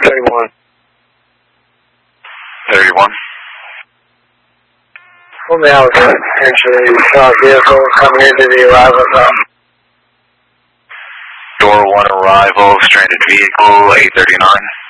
31. 31. Well, now potentially saw a vehicle coming into the arrival zone. Door 1 arrival, stranded vehicle, 839.